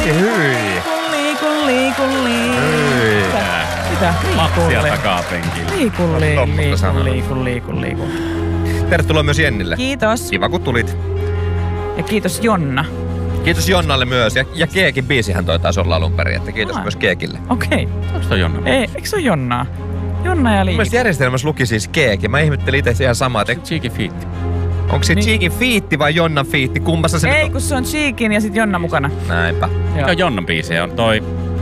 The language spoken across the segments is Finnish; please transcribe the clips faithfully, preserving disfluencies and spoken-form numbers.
hyi. Liikun, liikun, liikun. Mitä? Lapsia takapenkillä. Liikun, liikun, liikun, liikun, liikun, liikun. Tervetuloa myös Jennille. Kiitos. Kiva kun tulit. Ja kiitos Jonna. Kiitos Jonnalle myös. Ja, ja Keekin biisihän toi taas olla alun perin, että kiitos Ai. myös Keekille. Okei. Okay. Onko toi Jonna? Ei, eikö se ole Jonnaa? Jonna ja Mun Liikun. mielestä järjestelmässä luki siis Keekin. Mä ihmettelin itse ihan samaa. Että Cheeky Feet. onko se Niin. Cheekin fiitti vai Jonnan fiitti? Kummassa se Ei, nyt kun se on Cheekin ja sit Jonna mukana. on? Näinpä. Joo. Joo, Jonnan biisi on toi...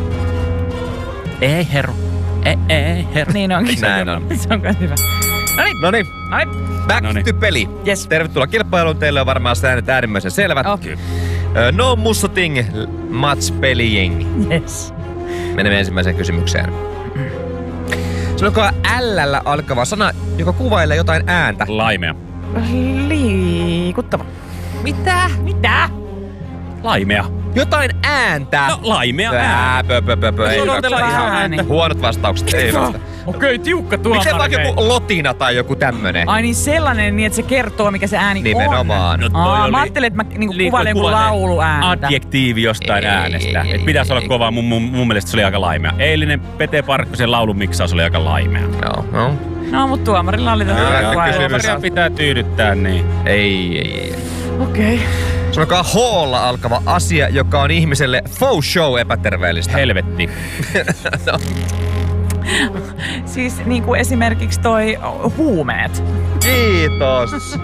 Ei herru. Ei, ei herru. Niin onkin. Näin on. Se on kai hyvä. Noniin. Noniin. Noniin. Back Noniin. to peli. Yes. Tervetuloa kilpailuun. Teille on varmaan säännöt äärimmäisen selvät. Oh. Ö, No mussoting match peliing. Yes. Menemme ensimmäiseen kysymykseen. Sanokaa L:llä alkava sana, joka kuvailee jotain ääntä. Laimea. Liikuttava. Mitä? Mitä? Laimea. Jotain ääntä. No, laimea Ää, ääni. pö, pö, pö, pö. Ei Sulla on hyväksytä. teillä Ihan ääni. Huonot vastaukset. Ei vasta. Okei, tiukka tuomari. Miksei vaikka joku lotina tai joku tämmönen? Ai niin sellainen, niin että se kertoo, mikä se ääni Nimenomaan. on. No, toi Aa, oli mä ajattelin, että mä niinku liiku- kuvailen joku kuvailen lauluääntä. Adjektiivi jostain Ei, äänestä. ei, Et pitäisi ei, olla kovaa. Mun, mun, mun mielestä se oli aika laimea. Eilinen Pete Parkkosen laulun miksaus oli aika laimea. Joo, no. No, mut tuomarilla oli Hyvä tätä kysymys. kuvailu. Tuomaria pitää tyydyttää, niin. Ei, ei, ei. Okei. Sanokaa H:lla alkava asia, joka on ihmiselle faux show epäterveellistä. Helvetti. No. Siis niinku esimerkiksi toi huumeet. Kiitos.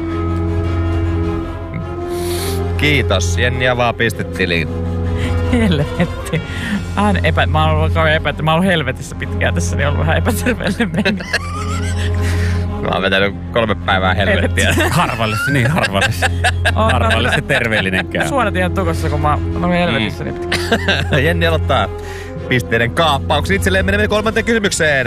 Kiitos. Jenni avaa pistetiliin. Helvetti. Vähän epä... Mä oon ollut kauan epä... Mä oon ollut helvetissä pitkään tässä, niin on ollut vähän epäterveellinen meni. Mä oon vetänyt kolme päivää helvettiä. Harvalle se, niin harvalle se. Harvalle se terveellinen käy. Suonet ihan tukossa, kun mä oon helvetissä niin pitkään. Jenni aloittaa pisteiden kaappauksen. Itselleen menemme kolmanteen kysymykseen.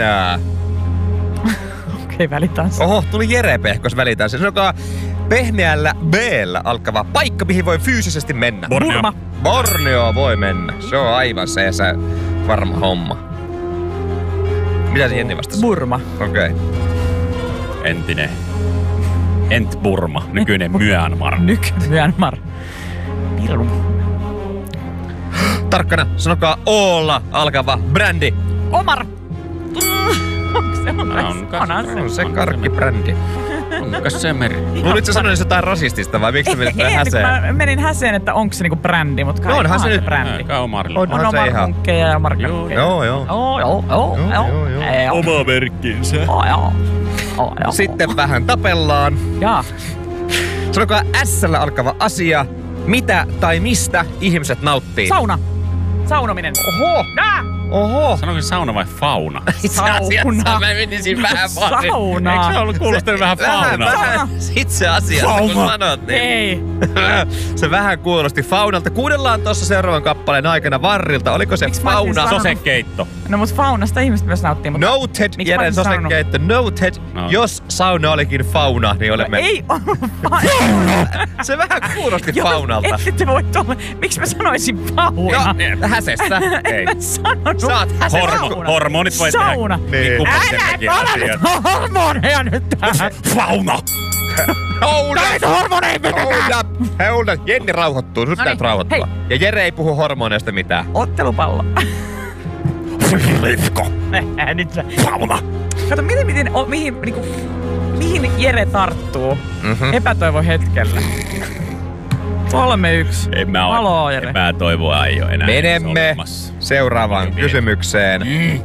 Okei, välitanssi. Oho, tuli Jere Pehkos välitanssi. Sanokaa pehmeällä B:llä alkava paikka, mihin voi fyysisesti mennä. Borneo. Burma. Borneo voi mennä. Se on aivan se, se varma homma. Mitä se Jenni vastasi? Burma. Okei. Okay. Entinen. Ent Burma. Nykyinen Myanmar. Nyky-Myanmar. Pirun. Tarkkana, sanokaa O:lla alkava brändi. Omar. Onko se on? On kas- Onhan se. On se karkkibrändi. Onko se meri? Luulitko sä sanoa jotain rasistista vai miksi sä menit vähän Ei, kun häseen? mä menin häseen, että onko se niinku brändi, mutta kai No onhan se onhan nyt. brändi. Aika Omarilla. On. On se Omar ihan. munkkeja ja Omar Joo, kakkeja. Joo, joo. Joo, joo, joo, Joo, joo. joo, joo. Ei, joo. Oma merkkinsä. Joo, joo. Joo, joo. Sitten vähän tapellaan. Jaa. Sanokaa S:llä alkava asia. Mitä tai mistä ihmiset nauttii? Sauna. Saunominen. Oho! Nää! Oho! Sanoiko se sauna vai fauna? Itse asiassa mä menisin vähän vaan. Sauna. Eikö se ollut kuulostanut vähän Vähän, faunaa? vähän. Itse asiassa, kun Fauna. sanot, niin Ei. se vähän kuulosti faunalta. Kuunnellaan tuossa seuraavan kappaleen aikana Varrilta. Oliko se Miksi mä olisin fauna? sanonut- Sosekeitto. No mut faunasta ihmiset myös nauttii. Mutta... Noted, Miksi mä Jeren olisin sanonut? sosekeitto. Noted, No. jos sauna olikin fauna, niin olemme... Ei ollut fauna. Se vähän kuulosti Joo, faunalta. ette te voi tuolla. Miksi mä sanoisin fauna? Joo, häsessä. Ei. En mä sanonut. Sä oot häsessä. Hormo, Sauna. hormonit voi Sauna. tehdä. Niin. kummallisen Älä takia älä asiat. nyt hormoneja nyt tähän. Fauna! Hold up! Näitä hormoneja Hold up! Hold up! Jenni rauhoittuu. Nyt No täytyy niin, rauhoittua. hei. Ja Jere ei puhu hormoneista mitään. Ottelupallo. Rivko! Äh, Nyt sä. Fauna! Kato, miten, miten, o, mihin, niinku, mihin Jere tarttuu Mhm. epätoivon hetkellä. Kolme yksi. En mä oo. Haloo, Jere. Epätoivoa ei oo enää. Menemme olemassa. seuraavaan kysymykseen. Mm.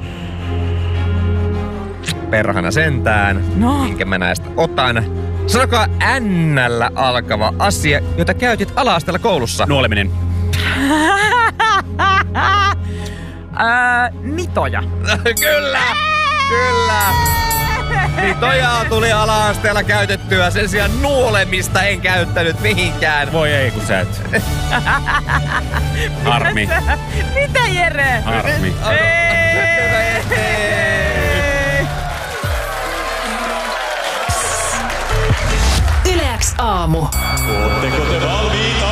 Perhana sentään. No. Minkä mä näistä otan. Sanokaa N:llä alkava asia, jota käytit ala-asteella koulussa. Nuoleminen. Ää, nitoja. Kyllä! Kyllä! Nitojaa tuli ala-asteella käytettyä. Sen sijaan nuolemista en käyttänyt mihinkään. Voi ei, kun sä et. Harmi. Mitä, Jere? Harmi. Ei. Yle X aamu. Ootteko te valmiita?